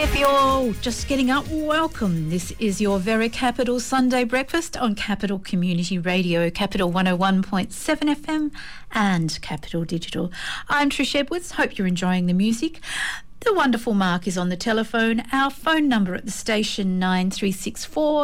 If you're just getting up, welcome. This is your Very Capital Sunday breakfast on Capital Community Radio, Capital 101.7 FM and Capital Digital. I'm Trish Edwards. Hope you're enjoying the music. The wonderful Mark is on the telephone. Our phone number at the station 9364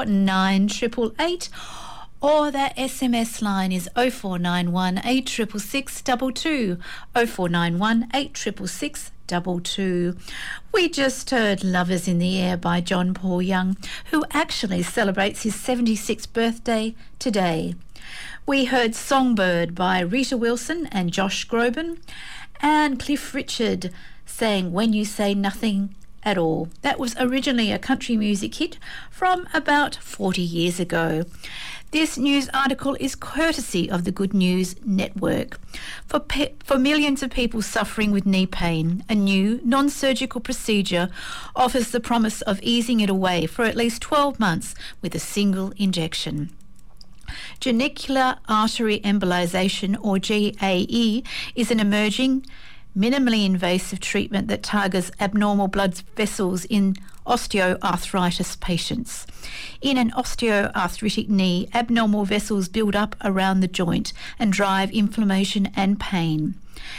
9888, or that SMS line is 0491 866 22 0491 866 22. We just heard Lovers in the Air by John Paul Young, who actually celebrates his 76th birthday today. We heard Songbird by Rita Wilson and Josh Groban, and Cliff Richard saying When You Say Nothing at All. That was originally a country music hit from about 40 years ago. This news article is courtesy of the Good News Network. For millions of people suffering with knee pain, a new non-surgical procedure offers the promise of easing it away for at least 12 months with a single injection. Genicular artery embolization, or GAE, is an emerging, minimally invasive treatment that targets abnormal blood vessels in osteoarthritis patients. In an osteoarthritic knee, abnormal vessels build up around the joint and drive inflammation and pain.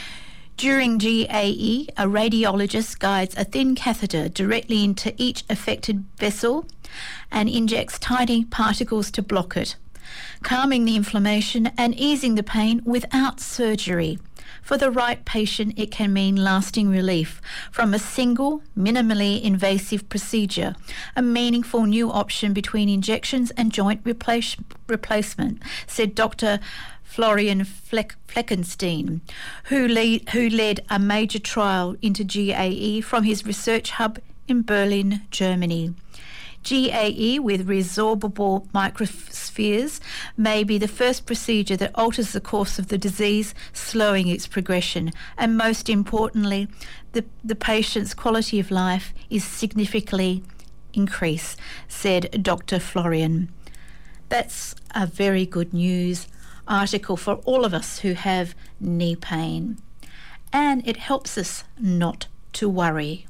During GAE, a radiologist guides a thin catheter directly into each affected vessel and injects tiny particles to block it, calming the inflammation and easing the pain without surgery. For the right patient, it can mean lasting relief from a single, minimally invasive procedure, a meaningful new option between injections and joint replacement, said Dr. Florian Fleckenstein, who led a major trial into GAE from his research hub in Berlin, Germany. GAE with resorbable microspheres may be the first procedure that alters the course of the disease, slowing its progression, and most importantly, the patient's quality of life is significantly increased, said Dr. Florian. That's a very good news article for all of us who have knee pain, and it helps us not to worry.